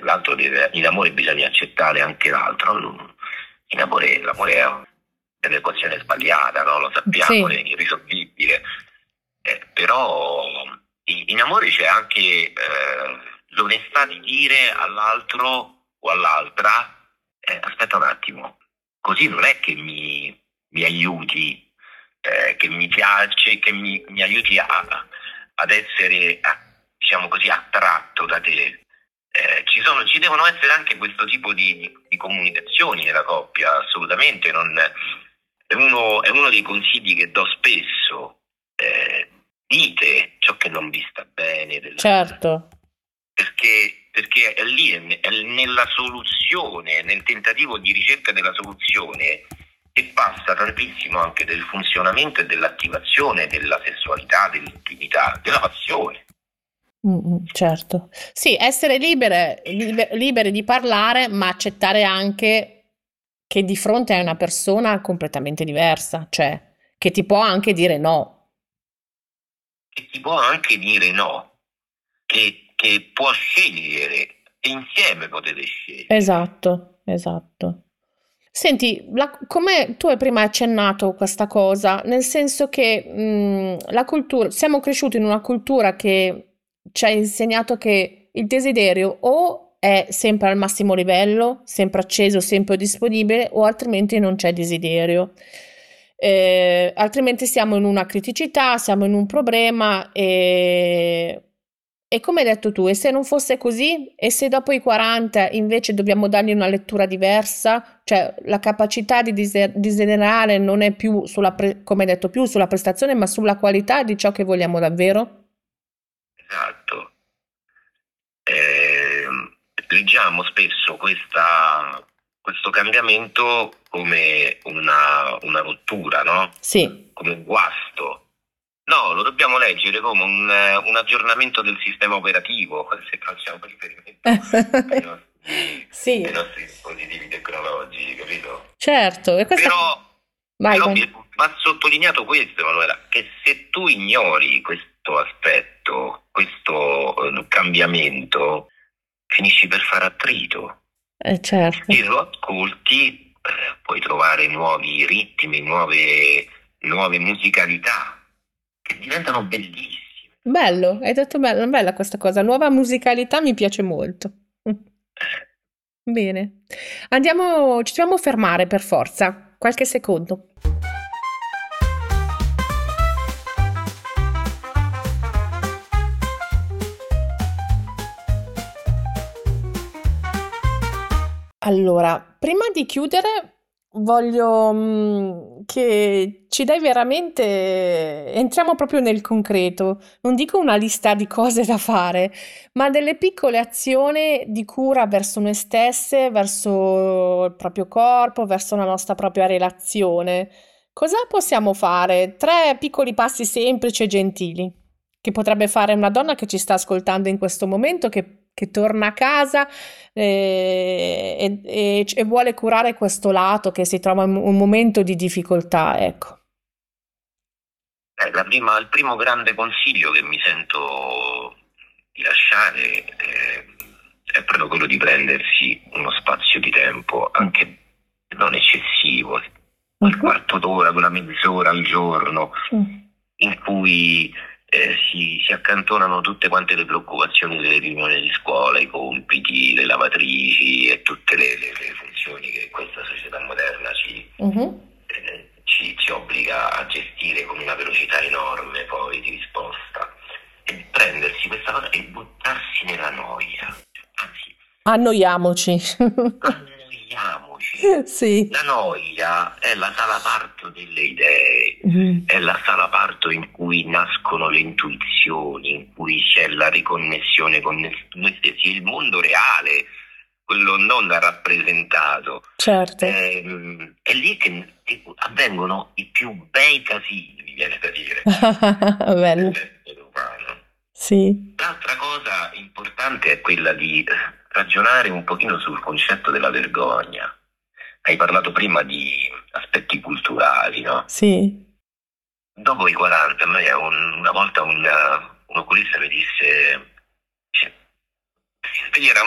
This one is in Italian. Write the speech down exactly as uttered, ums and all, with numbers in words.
l'altro deve, in amore bisogna accettare anche l'altro. In amore, l'amore è un'equazione sbagliata, no? Lo sappiamo, Sì, è irrisolvibile. Eh, però in amore c'è anche eh, l'onestà di dire all'altro o all'altra, eh, aspetta un attimo, così non è che mi, mi aiuti, eh, che mi piace, che mi, mi aiuti a, ad essere, a, diciamo così, attratto da te. Eh, ci sono, ci devono essere anche questo tipo di, di, di comunicazioni nella coppia, assolutamente. Non, è, uno, è uno dei consigli che do spesso. Eh, dite ciò che non vi sta bene, del, certo. perché, perché è lì, è, è nella soluzione, nel tentativo di ricerca della soluzione, che passa tantissimo anche del funzionamento e dell'attivazione della sessualità, dell'intimità, della passione. Mm, mm, certo. Sì, essere libere, libe- libere di parlare, ma accettare anche che di fronte a una persona completamente diversa, cioè che ti può anche dire no. Che ti può anche dire no, che, che può scegliere, e insieme potete scegliere. Esatto, esatto. Senti, la- come tu hai prima accennato questa cosa, nel senso che mh, la cultura, siamo cresciuti in una cultura che ci ha insegnato che il desiderio o è sempre al massimo livello, sempre acceso, sempre disponibile, o altrimenti non c'è desiderio. Eh, altrimenti siamo in una criticità, siamo in un problema e, e come hai detto tu, e se non fosse così, e se dopo i quaranta invece dobbiamo dargli una lettura diversa, cioè la capacità di dise- desiderare non è più sulla, pre- come hai detto, più sulla prestazione, ma sulla qualità di ciò che vogliamo davvero? Esatto. Eh, leggiamo spesso questa, questo cambiamento come una, una rottura, no? Sì. Come un guasto. No, lo dobbiamo leggere come un, eh, un aggiornamento del sistema operativo, se facciamo riferimento ai nostri, ai Sì, nostri dispositivi tecnologici, capito? certo, e questa... Però, Vai, però vai. vi- va sottolineato questo, Emanuela, che se tu ignori questo aspetto, questo eh, cambiamento, finisci per fare attrito. Eh, certo. Se lo ascolti, eh, puoi trovare nuovi ritmi, nuove, nuove musicalità che diventano bellissime. Bello, hai detto bella, bella questa cosa. Nuova musicalità mi piace molto. Bene. Andiamo, ci dobbiamo fermare per forza. Qualche secondo. Allora, prima di chiudere, voglio mm, che ci dai veramente, entriamo proprio nel concreto, non dico una lista di cose da fare, ma delle piccole azioni di cura verso noi stesse, verso il proprio corpo, verso la nostra propria relazione. Cosa possiamo fare? Tre piccoli passi semplici e gentili che potrebbe fare una donna che ci sta ascoltando in questo momento, che, che torna a casa eh, e, e- e vuole curare questo lato che si trova in un momento di difficoltà, ecco. Eh, la prima- il primo grande consiglio che mi sento di lasciare eh, è proprio quello di prendersi uno spazio di tempo, Mm. anche non eccessivo, quel Mhm. quarto d'ora, quella mezz'ora al giorno, Mm. in cui eh, si, si accantonano tutte quante le preoccupazioni delle riunioni di scuola, i compiti, le lavatrici e tutte le, le- le funzioni che questa società moderna ci, Mhm. eh, ci, ci obbliga a gestire con una velocità enorme poi di risposta. E prendersi questa cosa e buttarsi nella noia. Anzi, Annoiamoci. annoiamoci. Sì. La noia è la sala parto delle idee, Mm. è la sala parto in cui nascono le intuizioni, in cui c'è la riconnessione con noi stessi, il mondo reale, quello non rappresentato. Certo. È, è lì che avvengono i più bei casini, mi viene da dire, Bello. dell'essere umano. Sì. L'altra cosa importante è quella di ragionare un pochino sul concetto della vergogna. Hai parlato prima di aspetti culturali, no? Sì. Dopo i quaranta, a me un- una volta un, un oculista mi disse, si sveglierà